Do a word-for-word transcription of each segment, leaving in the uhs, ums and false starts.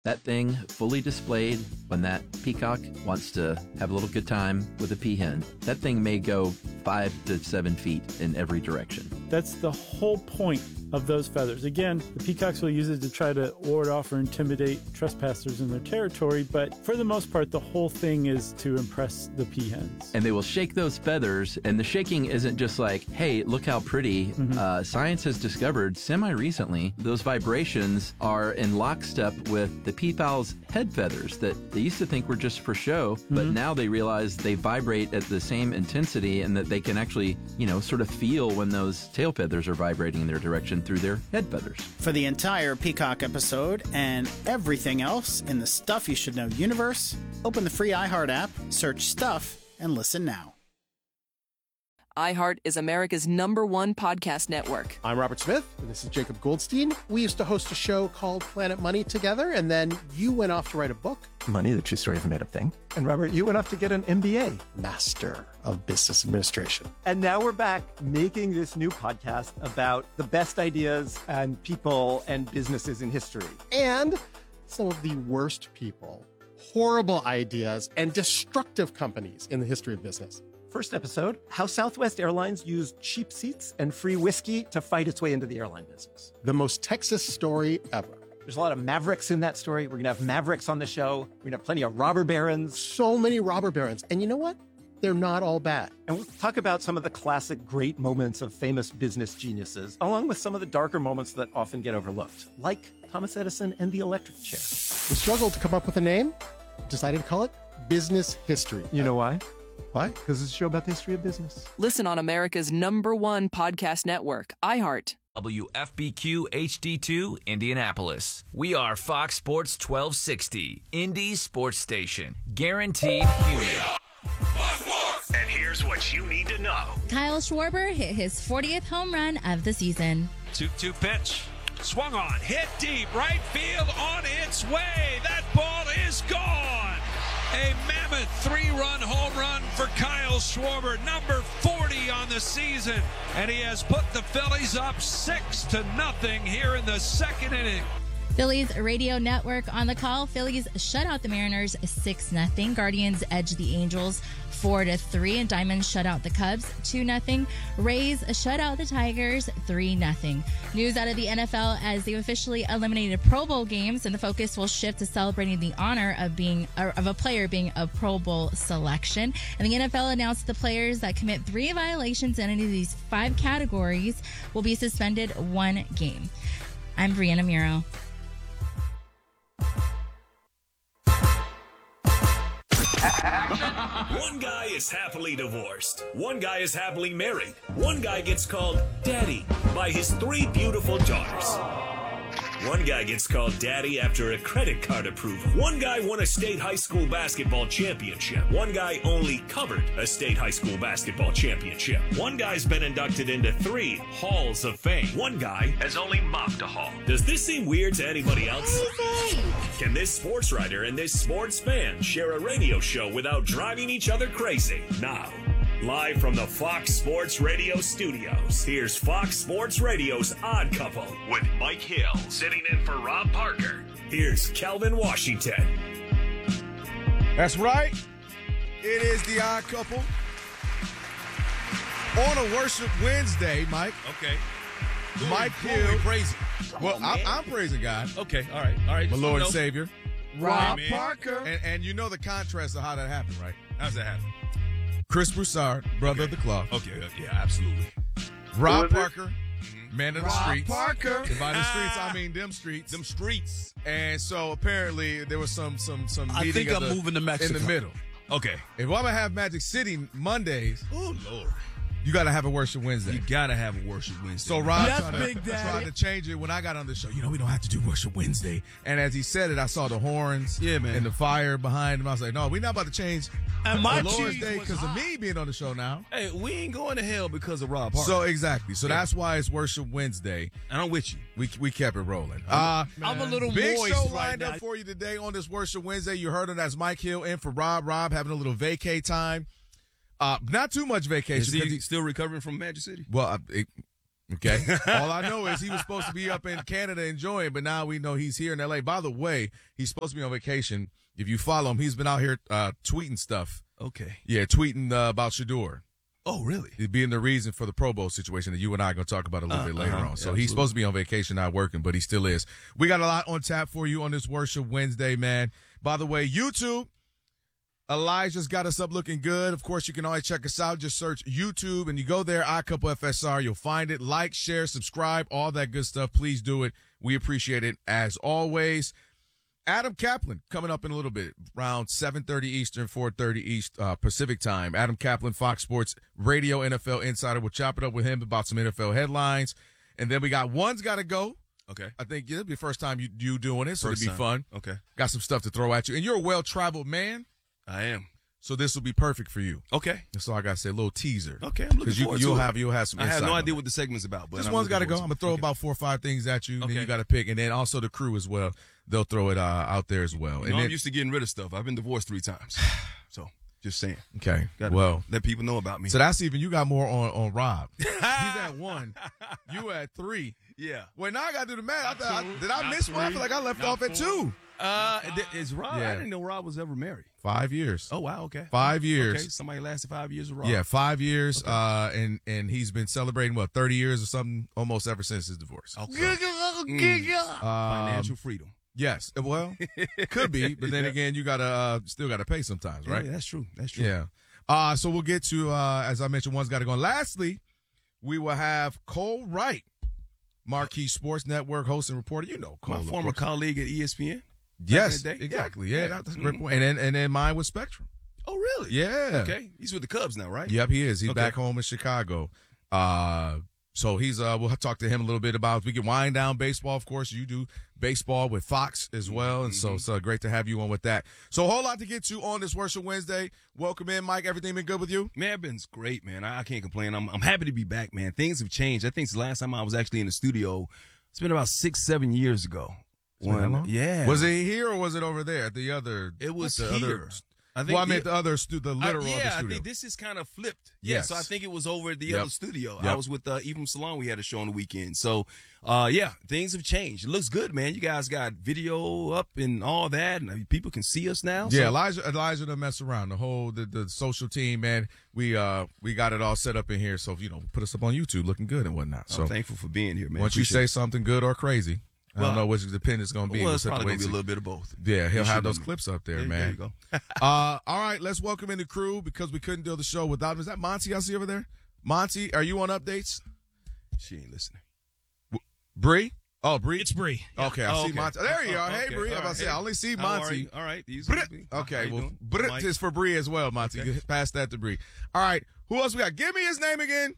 That thing fully displayed, when that peacock wants to have a little good time with a peahen, that thing may go five to seven feet in every direction. That's the whole point of those feathers. Again, the peacocks will use it to try to ward off or intimidate trespassers in their territory, but for the most part, the whole thing is to impress the peahens. And they will shake those feathers, and the shaking isn't just like, hey, look how pretty. Mm-hmm. Uh, science has discovered semi-recently those vibrations are in lockstep with the peafowl's head feathers that they used to think were just for show, mm-hmm. but now they realize they vibrate at the same intensity and that they can actually, you know, sort of feel when those tail feathers are vibrating in their direction through their head feathers. For the entire Peacock episode and everything else in the Stuff You Should Know universe, open the free iHeart app, search Stuff, and listen now. iHeart is America's number one podcast network. I'm Robert Smith, and this is Jacob Goldstein. We used to host a show called Planet Money together, and then you went off to write a book. Money, the true story of a made-up thing. And Robert, you went off to get an M B A. Master of Business Administration. And now we're back making this new podcast about the best ideas and people and businesses in history. And some of the worst people, horrible ideas, and destructive companies in the history of business. First episode, how Southwest Airlines used cheap seats and free whiskey to fight its way into the airline business. The most Texas story ever. There's a lot of mavericks in that story. We're going to have mavericks on the show. We're going to have plenty of robber barons. So many robber barons. And you know what? They're not all bad. And we'll talk about some of the classic great moments of famous business geniuses, along with some of the darker moments that often get overlooked, like Thomas Edison and the electric chair. We struggled to come up with a name, decided to call it Business History. You know why? Why? Because it's a show about the history of business. Listen on America's number one podcast network, iHeart. W F B Q H D two, Indianapolis. We are Fox Sports twelve sixty, Indy Sports Station. Guaranteed humor. And here's what you need to know. Kyle Schwarber hit his fortieth home run of the season. two two pitch. Swung on. Hit deep. Right field on its way. That ball is gone. A mammoth three-run home run for Kyle Schwarber, number forty on the season. And he has put the Phillies up six to nothing here in the second inning. Phillies radio network on the call. Phillies shut out the Mariners six nothing. Guardians edge the Angels four to three. And Diamonds shut out the Cubs two nothing. Rays shut out the Tigers three nothing. News out of the N F L as they've officially eliminated Pro Bowl games, and the focus will shift to celebrating the honor of being of a player being a Pro Bowl selection. And the N F L announced the players that commit three violations in any of these five categories will be suspended one game. I'm Brianna Muro. One guy is happily divorced. One guy is happily married. One guy gets called daddy by his three beautiful daughters. One guy gets called daddy after a credit card approval. One guy won a state high school basketball championship. One guy only covered a state high school basketball championship. One guy's been inducted into three halls of fame. One guy has only mopped a hall. Does this seem weird to anybody else? Can this sports writer and this sports fan share a radio show without driving each other crazy? Now, live from the Fox Sports Radio studios, here's Fox Sports Radio's Odd Couple with Mike Hill sitting in for Rob Parker. Here's Calvin Washington. That's right. It is the Odd Couple on a Worship Wednesday, Mike. Okay. Who Mike who Hill. are we praising? Well, Oh, I'm, I'm praising God. Okay, all right, all right. My Just Lord know. and Savior. Rob Amen. Parker. And, and you know the contrast of how that happened, right? How's that happen? Chris Broussard, brother Okay. of the cloth. Okay, uh, yeah, absolutely. Rob Parker, man of the Rob streets. Parker. And by the streets, I mean them streets. Them streets. And so apparently there was some some some I meeting think of I'm the- moving to Mexico. in the middle. Okay. If I'm gonna have Magic City Mondays, Oh, Lord. you got to have a Worship Wednesday. You gotta have a worship Wednesday. So Rob Yes, tried, Big to, Daddy. tried to change it when I got on the show. You know, we don't have to do Worship Wednesday. And as he said it, I saw the horns Yeah, man. and the fire behind him. I was like, no, we're not about to change And my the Lord's cheese Day was because of hot. me being on the show now. Hey, we ain't going to hell because of Rob Parker. So exactly. So Yeah. that's why it's Worship Wednesday. and I'm with you. We we kept it rolling. Uh, I'm a little big moist show right lined now. up for you today on this Worship Wednesday. You heard him. That's Mike Hill in for Rob. Rob having a little vacay time. Uh, not too much vacation. Is because he he- still recovering from Magic City? well, uh, it, Okay. All I know is he was supposed to be up in Canada enjoying, but now we know he's here in L A. By the way, he's supposed to be on vacation. If you follow him, he's been out here uh, tweeting stuff. Okay. Yeah, tweeting uh, about Shedeur. Oh, really? He's being the reason for the Pro Bowl situation that you and I are going to talk about a little Uh, bit later uh-huh. on. So Yeah, he's absolutely. supposed to be on vacation, not working, but he still is. We got a lot on tap for you on this Worship Wednesday, man. By the way, YouTube, Elijah's got us up looking good. Of course, you can always check us out. Just search YouTube, and you go there, iCouple F S R. You'll find it. Like, share, subscribe, all that good stuff. Please do it. We appreciate it, as always. Adam Kaplan coming up in a little bit, around seven thirty Eastern, four thirty East uh, Pacific time. Adam Kaplan, Fox Sports Radio N F L Insider. We'll chop it up with him about some N F L headlines. And then we got One's Got to Go. Okay. I think it'll be the first time you, you doing it, so First it'll be time. fun. Okay. Got some stuff to throw at you. And you're a well-traveled man, I am. so this will be perfect for you. Okay. That's all I got to say, a little teaser. Okay, I'm looking you, forward you'll to have, it. You'll have some I have insight no on idea it. what the segment's about. But This I'm one's got to looking go. I'm forward going to throw it. about four or five things at you, and then Okay. you got to pick. And then also the crew as well. They'll throw it uh, out there as well. You and know, then, I'm used to getting rid of stuff. I've been divorced three times. So, just saying. okay, Gotta well. let people know about me. So that's even, you got more on, on Rob. He's at one. You at three. Yeah. Well, now I got to do the math. I thought, I, did I miss one? I feel like I left off at two. Uh, th- is Rob? Yeah. I didn't know Rob was ever married. Five years. Oh, wow. Okay. Five years. Okay. Somebody lasted five years with Rob. Yeah, five years. Uh, and, and he's been celebrating, what, thirty years or something, almost ever since his divorce. Okay. Mm. Um, Financial freedom. Yes. Well, could be, but then Yeah. again, you gotta uh, still gotta pay sometimes, right? Yeah, that's true. That's true. Yeah. Uh, so we'll get to, uh, as I mentioned, One's Got to Go. And lastly, we will have Cole Wright, Marquee Sports Network host and reporter. You know Cole. My of former course. colleague at E S P N. Yes, back in the day. exactly. Yeah. Yeah, Yeah. that's a great Mhm. point. And then, and then mine was Spectrum. Oh, really? Yeah. Okay. He's with the Cubs now, right? Yep, he is. He's Okay. back home in Chicago. Uh, so he's uh, we'll talk to him a little bit about. We can wind down baseball, of course. You do baseball with Fox as well, and so it's uh, great to have you on with that. So a whole lot to get to on this Worship Wednesday. Welcome in, Mike. Everything been good with you? Man, it's been great, man. I, I can't complain. I'm I'm happy to be back, man. Things have changed. I think the last time I was actually in the studio, it's been about six, seven years ago. It's been that When- long? Yeah. Was it here or was it over there at the other? It was the here. Other, I think well, I meant yeah. the other stu- the literal I, yeah, other I studio. think this is kind of flipped. Yeah, Yes. so I think it was over at the Yep. other studio. Yep. I was with uh, Ephraim Salon. We had a show on the weekend. So, uh, yeah, things have changed. It looks good, man. You guys got video up and all that, and people can see us now. Yeah, so. Elijah, Elijah, to mess around. The whole the, the social team, man. We uh we got it all set up in here, so you know, put us up on YouTube, looking good and whatnot. I'm So thankful for being here, man. once you Appreciate say something good or crazy, I Well, don't know which depend it's going to be. Well, We'll it's have to probably wait going to be a and little bit of both. see. Yeah, he'll You have should those know. clips up there, There- man. there you go. uh, all right, let's welcome in the crew because we couldn't do the show without him. Is that Monty I see over there? Monty, are you on updates? She ain't listening. Bree? Oh, Bree? It's Bree. Okay, I Oh, see okay. Monty. There you Oh, are. Hey, okay. Bree. I'm All about to right. say, I only see How are Monty. you? All right. These Brit. are be- how Okay, you well, doing? Brit Mike? is for Bree as well, Monty. Okay. Pass that to Bree. All right, who else we got? Give me his name again.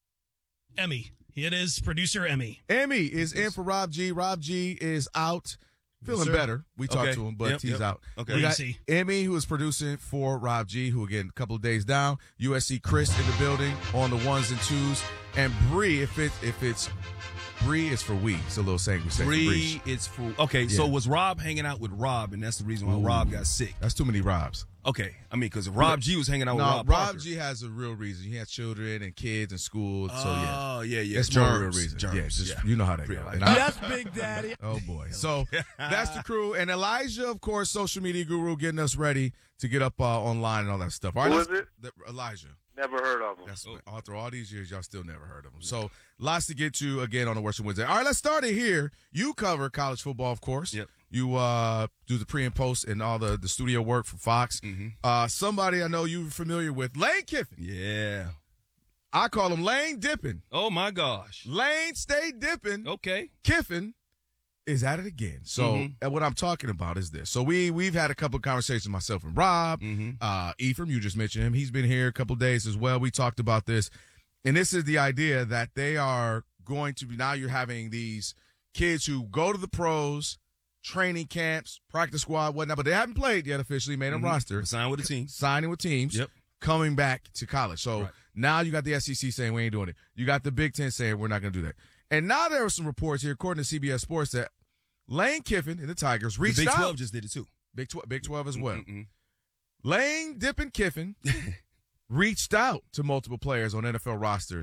Emmy. It is producer Emmy. Emmy is in for Rob G. Rob G is out, feeling sir. better. We talked Okay. to him, but Yep, he's yep. out. Okay. We got Easy. Emmy, who is producing for Rob G, who again a couple of days down. U S C Chris in the building on the ones and twos, and Bree. If it if it's Bree is for we. It's a little saying we say for Bree is for okay. So Yeah. was Rob hanging out with Rob, and that's the reason why Rob got sick? That's too many Robs. Okay, I mean because Rob G was hanging out No, with Rob. Rob Parker. G has a real reason. He has children and kids and school. So yeah, Oh yeah, yeah. it's more a real Germs. reason. Germs, Yeah, just, yeah. you know how that Pretty goes. like And that. I- Big Daddy. Oh boy. So that's the crew. And Elijah, of course, social media guru, getting us ready to get up uh, online and all that stuff. All right, Who let's- is it? the- Elijah. Never heard of him. That's all through all these years, y'all still never heard of him. So lots to get to again on the Worship Wednesday. All right, let's start it here. You cover college football, of course. Yep. You uh, do the pre and post and all the, the studio work for Fox. Mhm. Uh, somebody I know you're familiar with, Lane Kiffin. Yeah. I call him Lane Dippin'. Oh my gosh. Lane stay dipping. Okay. Kiffin is at it again. So Mhm. and what I'm talking about is this. So we we've had a couple of conversations, myself and Rob, Mhm. uh, Ephraim. You just mentioned him. He's been here a couple of days as well. We talked about this, and this is the idea that they are going to be now. You're having these kids who go to the pros, training camps, practice squad, whatnot, but they haven't played yet officially, made a Mhm. roster, Sign with the team. signing with teams. Yep. Coming back to college. So Right. now you got the S E C saying we ain't doing it. You got the Big Ten saying we're not going to do that. And now there are some reports here, according to C B S Sports, that Lane Kiffin and the Tigers The reached Big out. twelve just did it too. Big, tw- Big twelve as well. Mm-mm. Lane Dippin' Kiffin reached out to multiple players on N F L rosters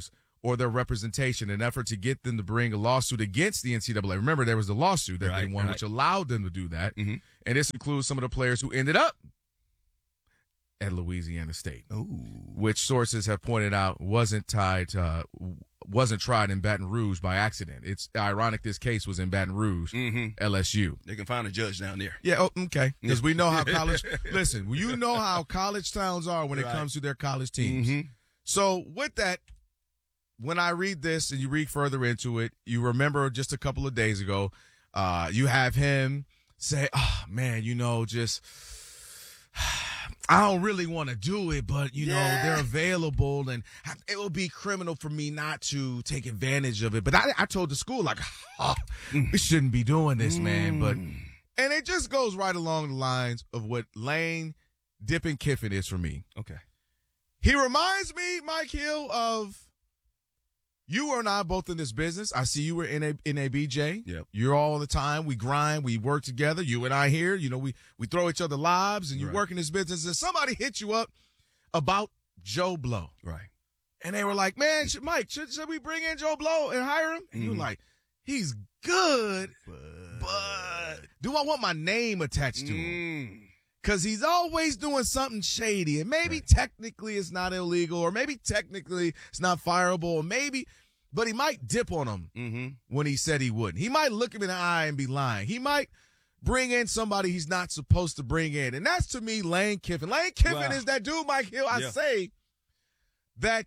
or their representation in an effort to get them to bring a lawsuit against the N C double A. Remember, there was the lawsuit that right, they won, right. which allowed them to do that. Mm-hmm. And this includes some of the players who ended up at Louisiana State, Ooh. which sources have pointed out wasn't tied to, uh, wasn't tried in Baton Rouge by accident. It's ironic this case was in Baton Rouge, mm-hmm. L S U. They can find a judge down there. Yeah, oh, okay. Because we know how college – listen, you know how college towns are when right. it comes to their college teams. Mm-hmm. So with that, when I read this and you read further into it, you remember just a couple of days ago, uh, you have him say, oh, man, you know, just – I don't really want to do it, but, you know, yeah. they're available, and it would be criminal for me not to take advantage of it. But I, I told the school, like, oh, we shouldn't be doing this, man. But and it just goes right along the lines of what Lane Dippin' Kiffin is for me. Okay. He reminds me, Mike Hill, of you and I both in this business. I see you were in a in a B J. Yep. You're all the time. We grind. We work together. You and I here. You know, we we throw each other lobs, and you right. work in this business. And somebody hit you up about Joe Blow, right? And they were like, "Man, should, Mike, should should we bring in Joe Blow and hire him?" And mm-hmm. you're like, "He's good, but, but do I want my name attached to mm. him?" Because he's always doing something shady. And maybe right. technically it's not illegal, or maybe technically it's not fireable, or maybe, but he might dip on him mm-hmm. when he said he wouldn't. He might look him in the eye and be lying. He might bring in somebody he's not supposed to bring in. And that's, to me, Lane Kiffin. Lane Kiffin wow. is that dude, Mike Hill. I yeah. say that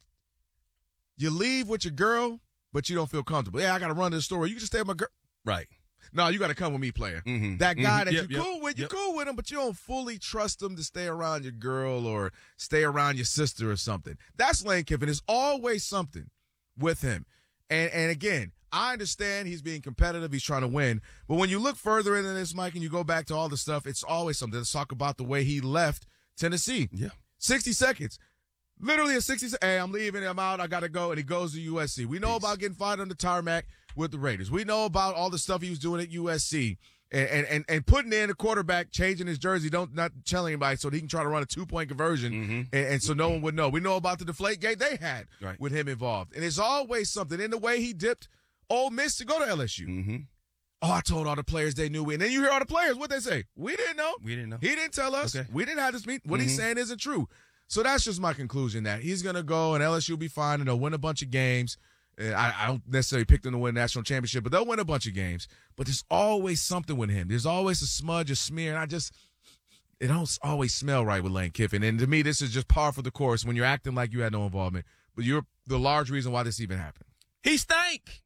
you leave with your girl, but you don't feel comfortable. Yeah, I got to run to the store. You can just stay with my girl. Right. No, you got to come with me, player. Mm-hmm. That guy mm-hmm. that yep, you're yep, cool with, you're yep. cool with him, but you don't fully trust him to stay around your girl or stay around your sister or something. That's Lane Kiffin. There's always something with him. And and again, I understand he's being competitive. He's trying to win. But when you look further into this, Mike, and you go back to all the stuff, it's always something. Let's talk about the way he left Tennessee. Yeah. sixty seconds. Literally a sixty seconds. Hey, I'm leaving. I'm out. I got to go. And he goes to U S C. We know Peace. about getting fired on the tarmac with the Raiders. We know about all the stuff he was doing at U S C and and and, and putting in a quarterback, changing his jersey, don't not telling anybody so he can try to run a two-point conversion mm-hmm. and, and so no one would know. We know about the deflate gate they had right. with him involved. And it's always something in the way he dipped Ole Miss to go to L S U. Mm-hmm. Oh, I told all the players they knew. And then you hear all the players, what they say? We didn't know. We didn't know. He didn't tell us. Okay. We didn't have this meeting. What mm-hmm. he's saying isn't true. So that's just my conclusion, that he's going to go and L S U will be fine and they'll win a bunch of games. And I, I don't necessarily pick them to win a national championship, but they'll win a bunch of games. But there's always something with him. There's always a smudge, a smear, and I just – it don't always smell right with Lane Kiffin. And to me, this is just par for the course when you're acting like you had no involvement. But you're the large reason why this even happened. He stank.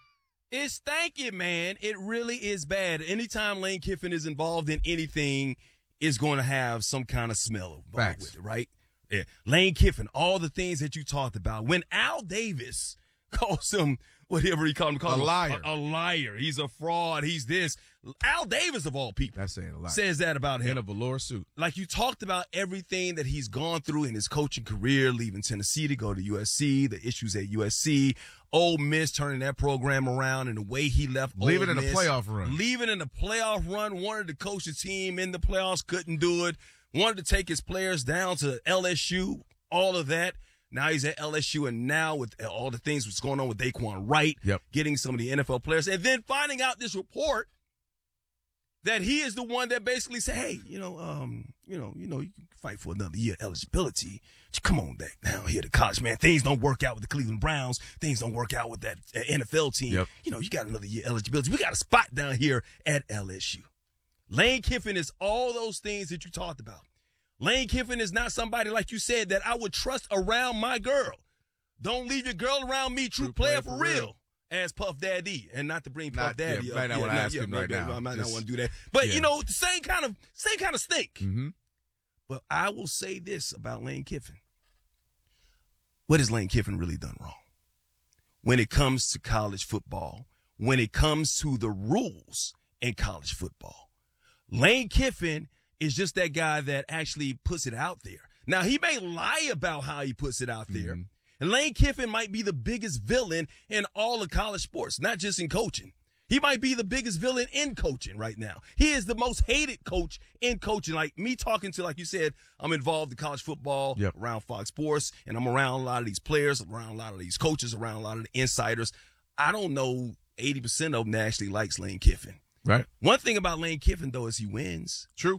It's stanky, man. It really is bad. Anytime Lane Kiffin is involved in anything, it's going to have some kind of smell involved with it, right? Yeah. Lane Kiffin, all the things that you talked about. When Al Davis calls him whatever he called him, called a him, liar. A, a liar. He's a fraud. He's this. Al Davis, of all people, that's saying a lot. Says that about him. In a velour suit. Like, you talked about everything that he's gone through in his coaching career, leaving Tennessee to go to U S C, the issues at U S C, Ole Miss turning that program around, and the way he left Ole Leaving in a Miss, playoff run. Leaving in a playoff run, wanted to coach the team in the playoffs, couldn't do it, wanted to take his players down to L S U, all of that. Now he's at L S U, and now with all the things that's going on with Daquan Wright, yep. getting some of the N F L players, and then finding out this report that he is the one that basically said, "Hey, you know, um, you know, you know, you can fight for another year eligibility. Come on back down here to college, man. Things don't work out with the Cleveland Browns. Things don't work out with that N F L team. Yep. You know, you got another year eligibility. We got a spot down here at L S U." Lane Kiffin is all those things that you talked about. Lane Kiffin is not somebody, like you said, that I would trust around my girl. Don't leave your girl around me, true, true player, player for real. real. As Puff Daddy, and not to bring Puff not, Daddy yeah, up. Might not yeah, want to no, ask yeah, him no, right no, now. I might Just, not want to do that. But, yeah. you know, the same kind of same kind of stink. Mm-hmm. But I will say this about Lane Kiffin. What has Lane Kiffin really done wrong? When it comes to college football, when it comes to the rules in college football, Lane Kiffin is just that guy that actually puts it out there. Now, he may lie about how he puts it out there. Mm-hmm. And Lane Kiffin might be the biggest villain in all of college sports, not just in coaching. He might be the biggest villain in coaching right now. He is the most hated coach in coaching. Like me talking to, like you said, I'm involved in college football yep. around Fox Sports, and I'm around a lot of these players, around a lot of these coaches, around a lot of the insiders. I don't know eighty percent of them actually likes Lane Kiffin. Right. One thing about Lane Kiffin, though, is he wins. True.